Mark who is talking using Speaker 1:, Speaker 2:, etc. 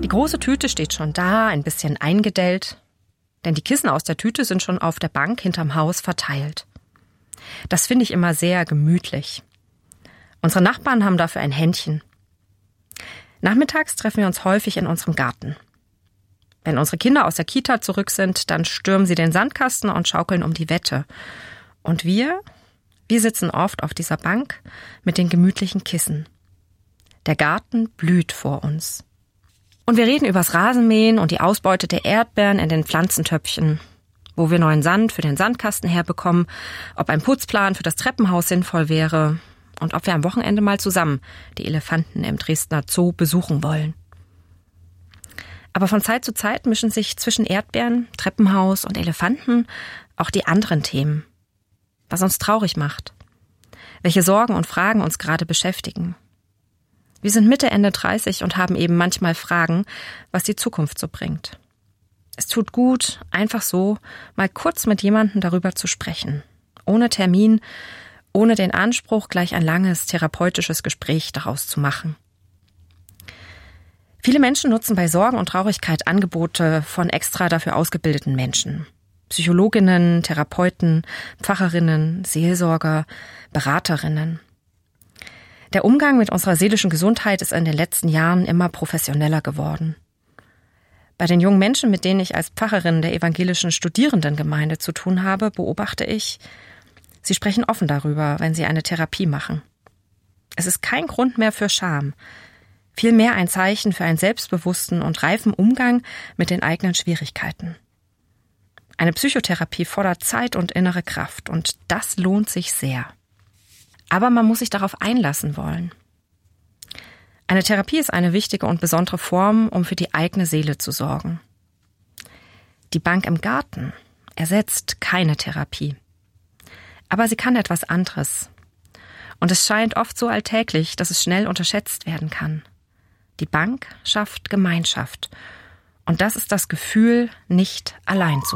Speaker 1: Die große Tüte steht schon da, ein bisschen eingedellt, denn die Kissen aus der Tüte sind schon auf der Bank hinterm Haus verteilt. Das finde ich immer sehr gemütlich. Unsere Nachbarn haben dafür ein Händchen. Nachmittags treffen wir uns häufig in unserem Garten. Wenn unsere Kinder aus der Kita zurück sind, dann stürmen sie den Sandkasten und schaukeln um die Wette. Und wir sitzen oft auf dieser Bank mit den gemütlichen Kissen. Der Garten blüht vor uns. Und wir reden übers Rasenmähen und die Ausbeute der Erdbeeren in den Pflanzentöpfchen, wo wir neuen Sand für den Sandkasten herbekommen, ob ein Putzplan für das Treppenhaus sinnvoll wäre und ob wir am Wochenende mal zusammen die Elefanten im Dresdner Zoo besuchen wollen. Aber von Zeit zu Zeit mischen sich zwischen Erdbeeren, Treppenhaus und Elefanten auch die anderen Themen. Was uns traurig macht, welche Sorgen und Fragen uns gerade beschäftigen. Wir sind Mitte, Ende 30 und haben eben manchmal Fragen, was die Zukunft so bringt. Es tut gut, einfach so mal kurz mit jemandem darüber zu sprechen. Ohne Termin, ohne den Anspruch, gleich ein langes therapeutisches Gespräch daraus zu machen. Viele Menschen nutzen bei Sorgen und Traurigkeit Angebote von extra dafür ausgebildeten Menschen. Psychologinnen, Therapeuten, Pfarrerinnen, Seelsorger, Beraterinnen. Der Umgang mit unserer seelischen Gesundheit ist in den letzten Jahren immer professioneller geworden. Bei den jungen Menschen, mit denen ich als Pfarrerin der evangelischen Studierendengemeinde zu tun habe, beobachte ich, sie sprechen offen darüber, wenn sie eine Therapie machen. Es ist kein Grund mehr für Scham, vielmehr ein Zeichen für einen selbstbewussten und reifen Umgang mit den eigenen Schwierigkeiten. Eine Psychotherapie fordert Zeit und innere Kraft und das lohnt sich sehr. Aber man muss sich darauf einlassen wollen. Eine Therapie ist eine wichtige und besondere Form, um für die eigene Seele zu sorgen. Die Bank im Garten ersetzt keine Therapie. Aber sie kann etwas anderes. Und es scheint oft so alltäglich, dass es schnell unterschätzt werden kann. Die Bank schafft Gemeinschaft. Und das ist das Gefühl, nicht allein zu